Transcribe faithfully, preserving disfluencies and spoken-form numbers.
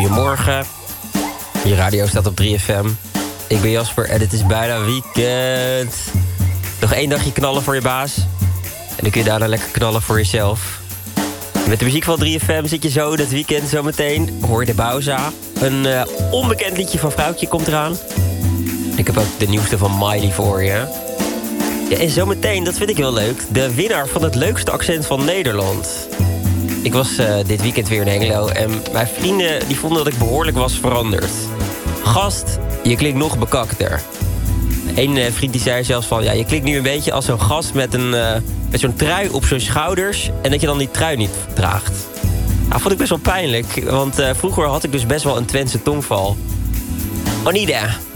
Goedemorgen. Je radio staat op drie F M. Ik ben Jasper en het is bijna weekend. Nog één dagje knallen voor je baas. En dan kun je daarna lekker knallen voor jezelf. Met de muziek van drie F M zit je zo dat weekend zometeen. Hoor je de Bauza. Een uh, onbekend liedje van Vrouwtje komt eraan. Ik heb ook de nieuwste van Miley voor je. Ja, en zometeen, dat vind ik heel leuk, de winnaar van het leukste accent van Nederland. Ik was uh, dit weekend weer in Hengelo en mijn vrienden die vonden dat ik behoorlijk was veranderd. Gast, je klinkt nog bekakter. Eén uh, vriend die zei zelfs van, ja, je klinkt nu een beetje als zo'n gast met, een, uh, met zo'n trui op zijn schouders en dat je dan die trui niet draagt. Nou, vond ik best wel pijnlijk, want uh, vroeger had ik dus best wel een Twentse tongval. Onida.